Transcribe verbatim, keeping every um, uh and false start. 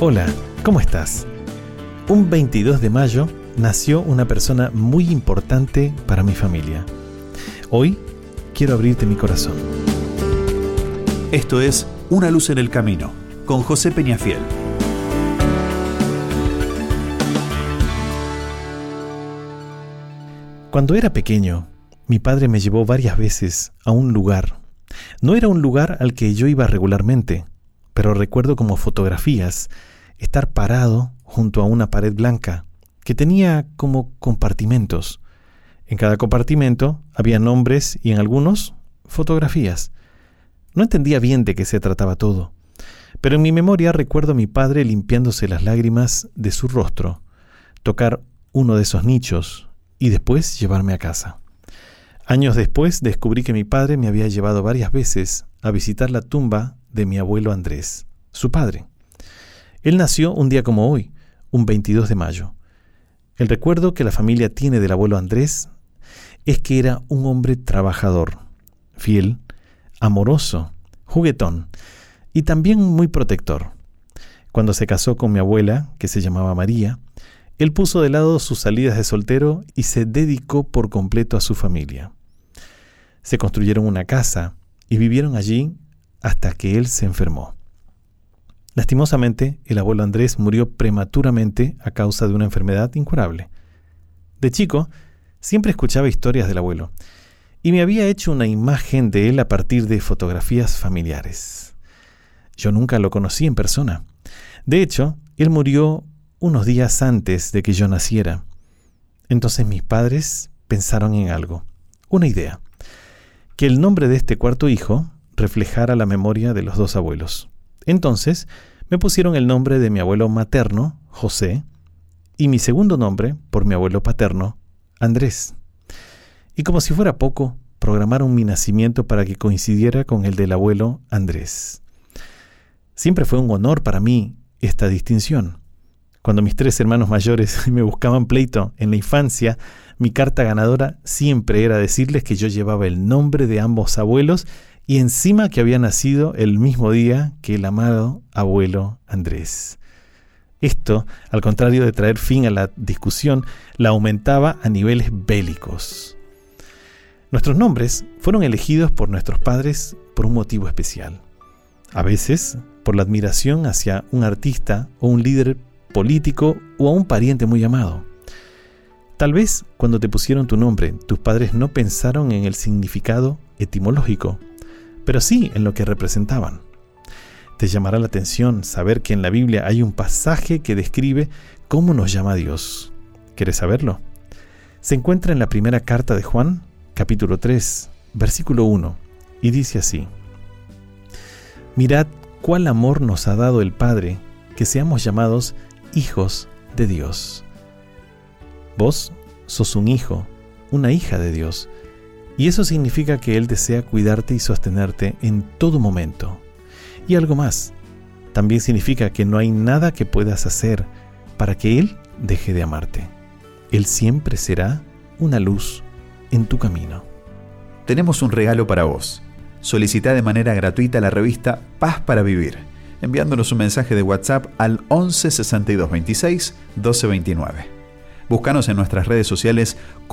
Hola, ¿cómo estás? Un veintidós de mayo nació una persona muy importante para mi familia. Hoy quiero abrirte mi corazón. Esto es Una luz en el camino, con José Peñafiel. Cuando era pequeño, mi padre me llevó varias veces a un lugar. No era un lugar al que yo iba regularmente, pero recuerdo como fotografías estar parado junto a una pared blanca que tenía como compartimentos. En cada compartimento había nombres y en algunos fotografías. No entendía bien de qué se trataba todo, pero en mi memoria recuerdo a mi padre limpiándose las lágrimas de su rostro, tocar uno de esos nichos y después llevarme a casa. Años después descubrí que mi padre me había llevado varias veces a visitar la tumba de mi abuelo Andrés, su padre. Él nació un día como hoy, un veintidós de mayo. El recuerdo que la familia tiene del abuelo Andrés es que era un hombre trabajador, fiel, amoroso, juguetón y también muy protector. Cuando se casó con mi abuela, que se llamaba María, él puso de lado sus salidas de soltero y se dedicó por completo a su familia. Se construyeron una casa y vivieron allí hasta que él se enfermó. Lastimosamente, el abuelo Andrés murió prematuramente a causa de una enfermedad incurable. De chico, siempre escuchaba historias del abuelo y me había hecho una imagen de él a partir de fotografías familiares. Yo nunca lo conocí en persona. De hecho, él murió unos días antes de que yo naciera. Entonces mis padres pensaron en algo, una idea, que el nombre de este cuarto hijo reflejara la memoria de los dos abuelos. Entonces me pusieron el nombre de mi abuelo materno, José, y mi segundo nombre por mi abuelo paterno, Andrés. Y como si fuera poco, programaron mi nacimiento para que coincidiera con el del abuelo Andrés. Siempre fue un honor para mí esta distinción. Cuando mis tres hermanos mayores me buscaban pleito en la infancia, mi carta ganadora siempre era decirles que yo llevaba el nombre de ambos abuelos y encima que había nacido el mismo día que el amado abuelo Andrés. Esto, al contrario de traer fin a la discusión, la aumentaba a niveles bélicos. Nuestros nombres fueron elegidos por nuestros padres por un motivo especial. A veces, por la admiración hacia un artista o un líder político o a un pariente muy amado. Tal vez cuando te pusieron tu nombre, tus padres no pensaron en el significado etimológico, pero sí en lo que representaban. Te llamará la atención saber que en la Biblia hay un pasaje que describe cómo nos llama Dios. ¿Quieres saberlo? Se encuentra en la primera carta de Juan, capítulo tres, versículo uno, y dice así: Mirad cuál amor nos ha dado el Padre, que seamos llamados hijos de Dios. Vos sos un hijo, una hija de Dios, y eso significa que Él desea cuidarte y sostenerte en todo momento. Y algo más, también significa que no hay nada que puedas hacer para que Él deje de amarte. Él siempre será una luz en tu camino. Tenemos un regalo para vos. Solicita de manera gratuita la revista Paz para Vivir, enviándonos un mensaje de WhatsApp al once sesenta y dos veintiséis doce veintinueve. Búscanos en nuestras redes sociales